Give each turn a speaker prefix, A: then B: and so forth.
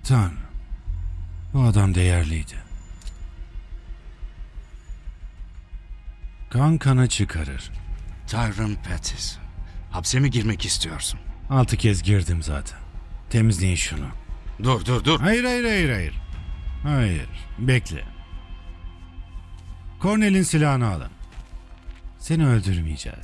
A: Tanrım. Bu adam değerliydi. Kan kana çıkarır.
B: Tyrone Pettis. Hapse mi girmek istiyorsun?
A: 6 kez girdim zaten. Temizleyin şunu.
B: Dur.
A: Hayır. Hayır. Bekle. Cornell'in silahını alın. Seni öldürmeyeceğiz.